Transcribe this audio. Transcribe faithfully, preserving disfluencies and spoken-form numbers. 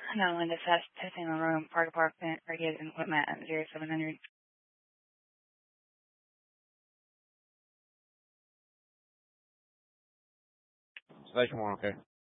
No, Linda test testing the room, park apartment, radius and equipment at zero seven hundred. Station one, okay.